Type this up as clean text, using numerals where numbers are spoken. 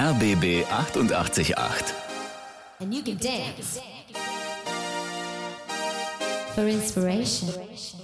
RBB 888. And you can dance for inspiration.